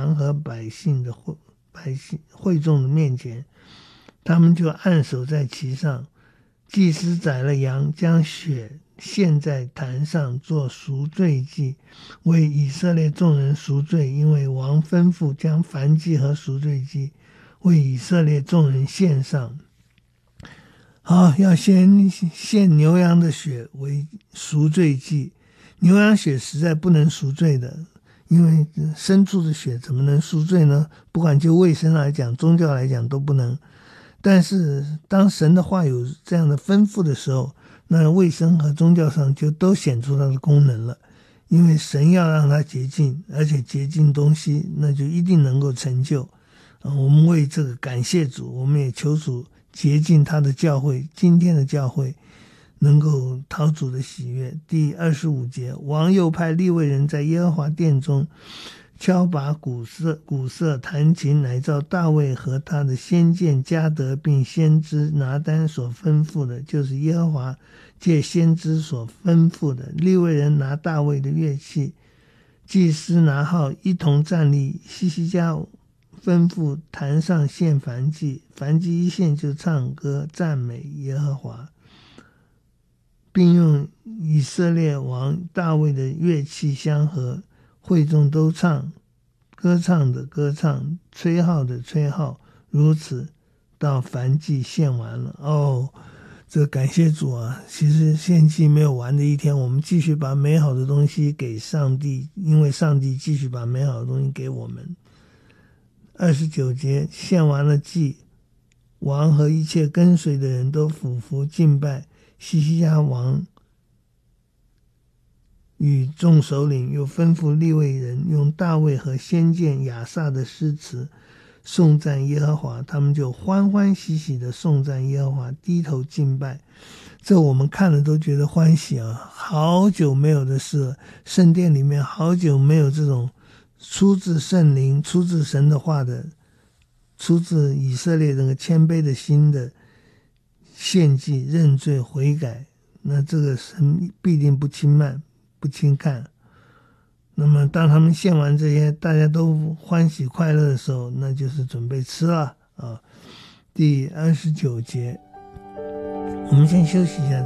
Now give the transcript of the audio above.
羊和百姓会众的面前，他们就按手在其上。祭司宰了羊，将血献在坛上做赎罪祭，为以色列众人赎罪，因为王吩咐将燔祭和赎罪祭为以色列众人献上。好，要先献牛羊的血为赎罪祭。牛羊血实在不能赎罪的，因为牲畜的血怎么能赎罪呢？不管就卫生来讲，宗教来讲都不能。但是当神的话有这样的吩咐的时候，那卫生和宗教上就都显出它的功能了。因为神要让它洁净，而且洁净东西，那就一定能够成就。我们为这个感谢主，我们也求主洁净他的教会，今天的教会能够讨主的喜悦。第25节，王又派利未人在耶和华殿中敲拔鼓瑟弹琴，乃照大卫和他的先见迦得并先知拿单所吩咐的，就是耶和华借先知所吩咐的。利未人拿大卫的乐器，祭司拿号一同站立。希西家吩咐坛上献燔祭，燔祭一献就唱歌赞美耶和华，并用以色列王大卫的乐器相合。会众都唱，歌唱的歌唱，吹号的吹号，如此到燔祭献完了。这感谢主啊！其实献祭没有完的一天，我们继续把美好的东西给上帝，因为上帝继续把美好的东西给我们。29节，献完了祭，王和一切跟随的人都俯伏敬拜。希西家王与众首领又吩咐利未人用大卫和先见亚萨的诗词颂赞耶和华，他们就欢欢喜喜的颂赞耶和华，低头敬拜。这我们看了都觉得欢喜啊！好久没有的事了，圣殿里面好久没有这种出自圣灵、出自神的话的、出自以色列那个谦卑的心的献祭、认罪悔改，那这个神必定不轻慢不轻看。那么当他们献完这些大家都欢喜快乐的时候，那就是准备吃了啊。第29节，我们先休息一下。